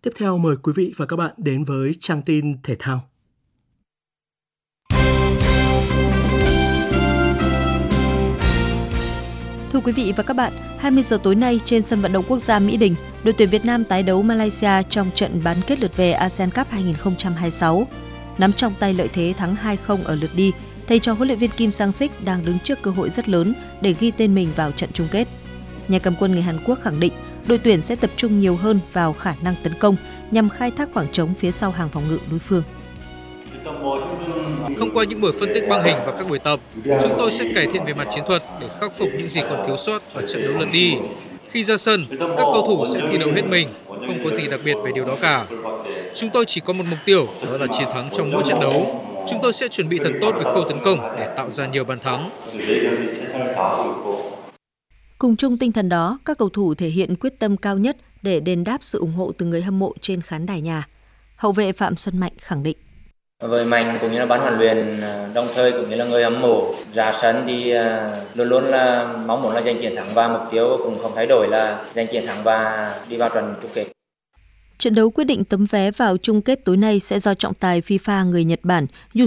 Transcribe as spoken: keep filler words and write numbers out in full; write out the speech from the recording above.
Tiếp theo mời quý vị và các bạn đến với trang tin thể thao. Thưa quý vị và các bạn, hai mươi giờ tối nay trên sân vận động quốc gia Mỹ Đình, đội tuyển Việt Nam tái đấu Malaysia trong trận bán kết lượt về a sê an Cup hai không hai sáu. Nắm trong tay lợi thế thắng hai không ở lượt đi, thầy trò huấn luyện viên Kim Sang-sik đang đứng trước cơ hội rất lớn để ghi tên mình vào trận chung kết. Nhà cầm quân người Hàn Quốc khẳng định đội tuyển sẽ tập trung nhiều hơn vào khả năng tấn công nhằm khai thác khoảng trống phía sau hàng phòng ngự đối phương. Thông qua những buổi phân tích băng hình và các buổi tập, chúng tôi sẽ cải thiện về mặt chiến thuật để khắc phục những gì còn thiếu sót ở trận đấu lượt đi. Khi ra sân, các cầu thủ sẽ thi đấu hết mình, không có gì đặc biệt về điều đó cả. Chúng tôi chỉ có một mục tiêu, đó là chiến thắng trong mỗi trận đấu. Chúng tôi sẽ chuẩn bị thật tốt về khâu tấn công để tạo ra nhiều bàn thắng. Cùng chung tinh thần đó, các cầu thủ thể hiện quyết tâm cao nhất để đền đáp sự ủng hộ từ người hâm mộ trên khán đài nhà. Hậu vệ Phạm Xuân Mạnh khẳng định. Với mình cũng như là ban huấn luyện, đồng thời cũng như là người hâm mộ ra sân thì luôn luôn là mong muốn là giành chiến thắng và mục tiêu cũng không thay đổi là giành chiến thắng và đi vào trận chung kết. Trận đấu quyết định tấm vé vào chung kết tối nay sẽ do trọng tài FIFA người Nhật Bản